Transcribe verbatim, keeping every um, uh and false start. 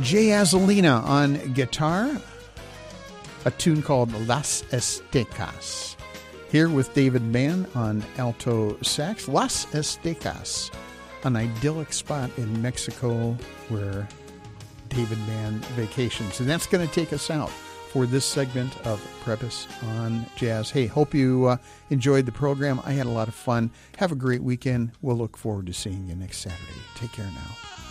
Jay Azalina on guitar, a tune called Las Estecas. Here with David Mann on alto sax, Las Estecas, an idyllic spot in Mexico where David Mann vacations. And that's going to take us out for this segment of Preface on Jazz. Hey, hope you uh, enjoyed the program. I had a lot of fun. Have a great weekend. We'll look forward to seeing you next Saturday. Take care now.